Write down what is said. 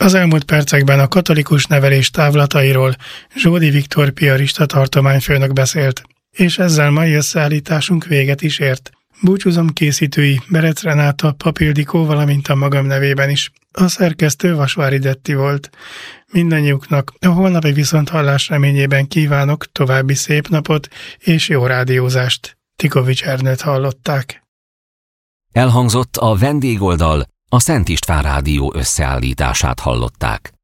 Az elmúlt percekben a katolikus nevelés távlatairól Zsódi Viktor piarista tartományfőnök beszélt, és ezzel mai összeállításunk véget is ért. Búcsúzom készítői Berec Renáta, Pap Ildikó, valamint a magam nevében is. A szerkesztő Vasvári Detti volt. Mindannyiuknak a holnapi viszonthallás reményében kívánok további szép napot és jó rádiózást. Tikovics Ernőt hallották. Elhangzott a vendégoldal, a Szent István Rádió összeállítását hallották.